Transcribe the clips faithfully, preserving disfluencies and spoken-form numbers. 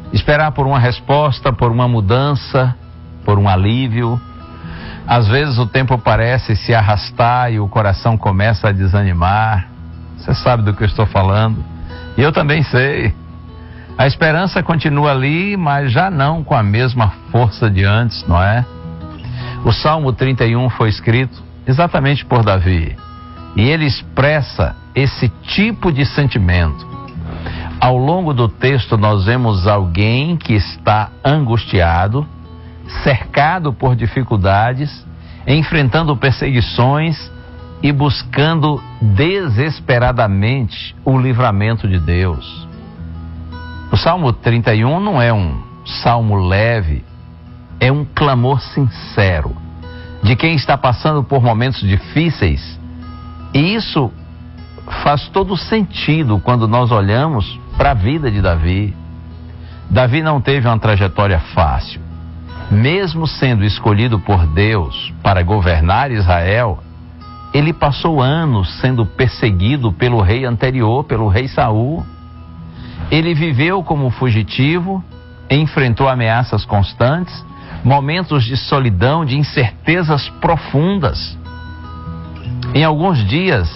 esperar por uma resposta, por uma mudança, por um alívio. Às vezes o tempo parece se arrastar e o coração começa a desanimar. Você sabe do que eu estou falando. E eu também sei. A esperança continua ali, mas já não com a mesma força de antes, não é? O Salmo trinta e um foi escrito exatamente por Davi. E ele expressa esse tipo de sentimento. Ao longo do texto nós vemos alguém que está angustiado, cercado por dificuldades, enfrentando perseguições e buscando desesperadamente o livramento de Deus. O Salmo trinta e um não é um salmo leve, é um clamor sincero de quem está passando por momentos difíceis. E isso faz todo sentido quando nós olhamos para a vida de Davi. Davi não teve uma trajetória fácil. Mesmo sendo escolhido por Deus para governar Israel, ele passou anos sendo perseguido pelo rei anterior, pelo rei Saul. Ele viveu como fugitivo, enfrentou ameaças constantes, momentos de solidão, de incertezas profundas. Em alguns dias,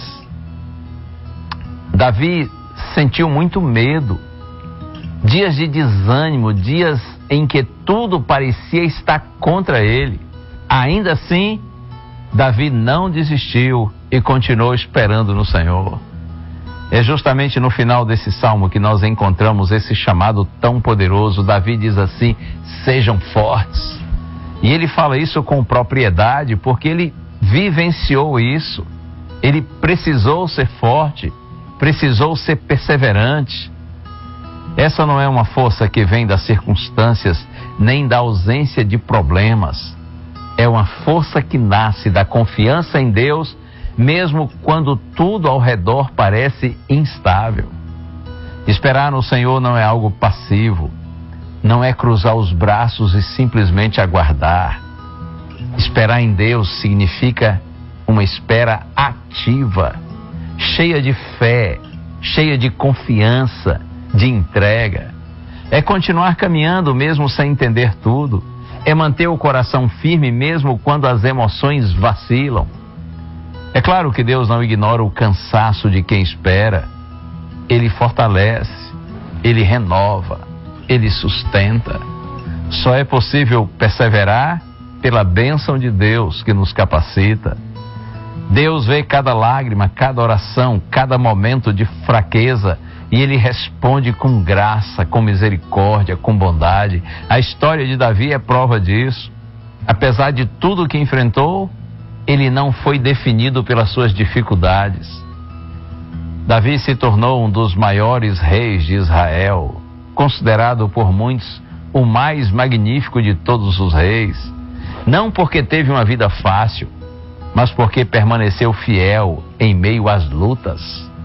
Davi sentiu muito medo, dias de desânimo, dias em que tudo parecia estar contra ele. Ainda assim, Davi não desistiu e continuou esperando no Senhor. É justamente no final desse salmo que nós encontramos esse chamado tão poderoso. Davi diz assim: sejam fortes. E ele fala isso com propriedade porque ele vivenciou isso. Ele precisou ser forte, precisou ser perseverante. Essa não é uma força que vem das circunstâncias, nem da ausência de problemas. É uma força que nasce da confiança em Deus, mesmo quando tudo ao redor parece instável. Esperar no Senhor não é algo passivo, não é cruzar os braços e simplesmente aguardar. Esperar em Deus significa uma espera ativa, cheia de fé, cheia de confiança, de entrega. É continuar caminhando mesmo sem entender tudo. É manter o coração firme mesmo quando as emoções vacilam. É claro que Deus não ignora o cansaço de quem espera. Ele fortalece, Ele renova, Ele sustenta. Só é possível perseverar pela bênção de Deus que nos capacita. Deus vê cada lágrima, cada oração, cada momento de fraqueza, e Ele responde com graça, com misericórdia, com bondade. A história de Davi é prova disso. Apesar de tudo que enfrentou, ele não foi definido pelas suas dificuldades. Davi se tornou um dos maiores reis de Israel, considerado por muitos o mais magnífico de todos os reis. Não porque teve uma vida fácil, mas porque permaneceu fiel em meio às lutas.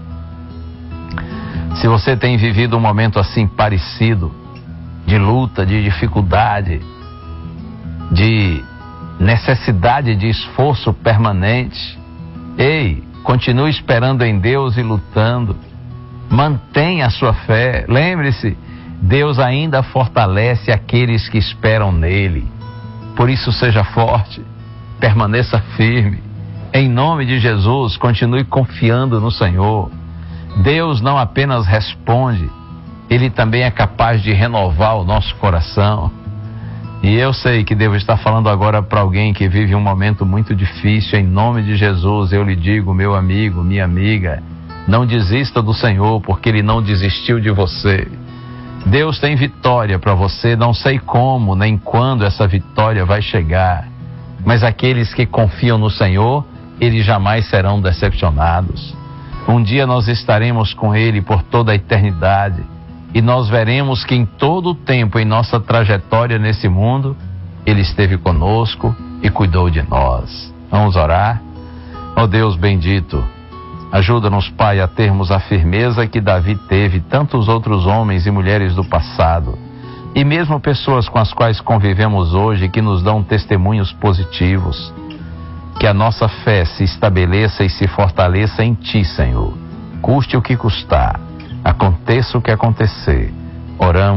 Se você tem vivido um momento assim parecido, de luta, de dificuldade, de necessidade de esforço permanente, ei, continue esperando em Deus e lutando. Mantenha a sua fé. Lembre-se, Deus ainda fortalece aqueles que esperam nele. Por isso, seja forte, permaneça firme. Em nome de Jesus, continue confiando no Senhor. Deus não apenas responde, Ele também é capaz de renovar o nosso coração. E eu sei que devo estar falando agora para alguém que vive um momento muito difícil. Em nome de Jesus, eu lhe digo, meu amigo, minha amiga, não desista do Senhor, porque Ele não desistiu de você. Deus tem vitória para você, não sei como nem quando essa vitória vai chegar, mas aqueles que confiam no Senhor, eles jamais serão decepcionados. Um dia nós estaremos com Ele por toda a eternidade, e nós veremos que em todo o tempo, em nossa trajetória nesse mundo, Ele esteve conosco e cuidou de nós. Vamos orar? Ó Deus bendito, ajuda-nos, Pai, a termos a firmeza que Davi teve, tantos outros homens e mulheres do passado, e mesmo pessoas com as quais convivemos hoje, que nos dão testemunhos positivos. Que a nossa fé se estabeleça e se fortaleça em Ti, Senhor. Custe o que custar, aconteça o que acontecer. Oramos